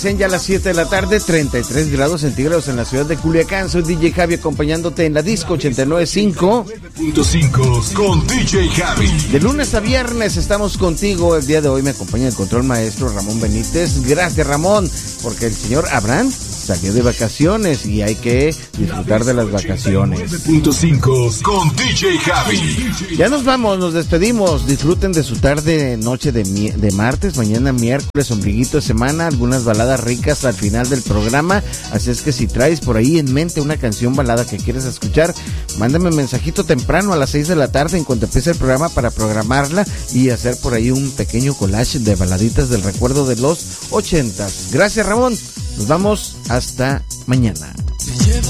Ya a las 7 de la tarde, 33 grados centígrados en la ciudad de Culiacán. Soy DJ Javi acompañándote en la disco 89.5 con DJ Javi. De lunes a viernes estamos contigo. El día de hoy me acompaña el control maestro Ramón Benítez. Gracias, Ramón, porque el señor Abraham salió de vacaciones y hay que disfrutar de las vacaciones. 9.5 con DJ Javi. Ya nos vamos, nos despedimos. Disfruten de su tarde, noche de martes, mañana miércoles, ombliguito de semana, algunas baladas ricas al final del programa. Así es que si traes por ahí en mente una canción balada que quieres escuchar, mándame un mensajito temprano a las 6 de la tarde en cuanto empiece el programa para programarla y hacer por ahí un pequeño collage de baladitas del recuerdo de los 80s. Gracias, Ramón. Nos vamos hasta mañana.